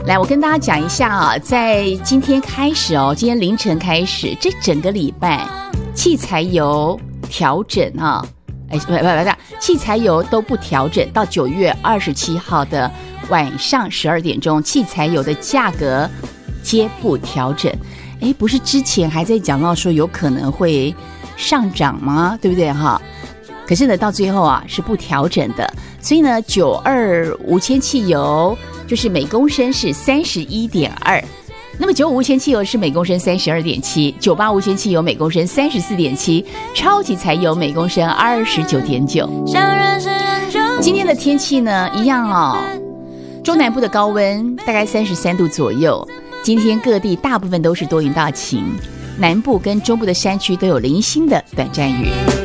来，我跟大家讲一下啊，在今天开始哦，今天凌晨开始，这整个礼拜汽柴油调整啊，汽柴油都不调整，到9月27号的晚上12点钟，汽柴油的价格皆不调整。不是之前还在讲到说有可能会上涨吗？对不对哈？可是呢，到最后啊是不调整的，所以呢，92无铅汽油就是每公升是31.2，那么95无铅汽油是每公升32.7， 98无铅汽油每公升34.7， 超级柴油每公升29.9。今天的天气呢，一样哦，中南部的高温大概33度左右。今天各地大部分都是多云到晴，南部跟中部的山区都有零星的短暂雨。